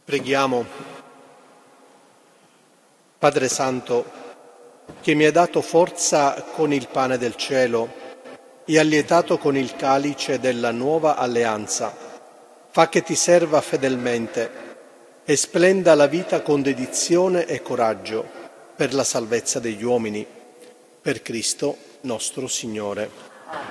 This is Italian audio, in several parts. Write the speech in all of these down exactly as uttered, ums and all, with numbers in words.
Preghiamo. Padre Santo, che mi hai dato forza con il pane del cielo e allietato con il calice della nuova alleanza, fa che ti serva fedelmente e splenda la vita con dedizione e coraggio per la salvezza degli uomini. Per Cristo nostro Signore.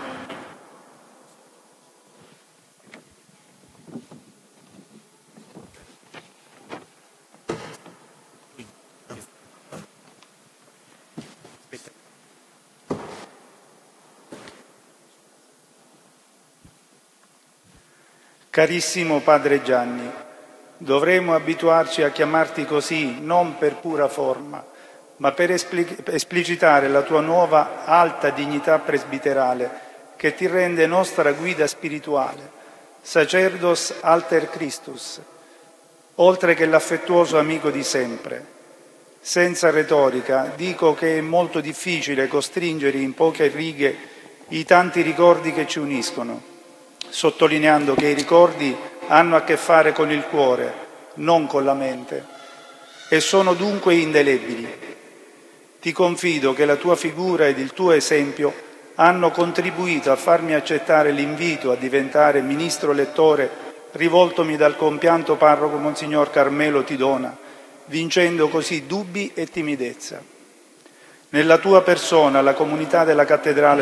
Carissimo Padre Gianni, dovremo abituarci a chiamarti così non per pura forma, ma per esplicitare la tua nuova alta dignità presbiterale che ti rende nostra guida spirituale, sacerdos alter Christus, oltre che l'affettuoso amico di sempre. Senza retorica dico che è molto difficile costringere in poche righe i tanti ricordi che ci uniscono, sottolineando che i ricordi hanno a che fare con il cuore, non con la mente, e sono dunque indelebili. Ti confido che la tua figura ed il tuo esempio hanno contribuito a farmi accettare l'invito a diventare ministro lettore rivoltomi dal compianto parroco Monsignor Carmelo Tidona, vincendo così dubbi e timidezza. Nella tua persona la comunità della cattedrale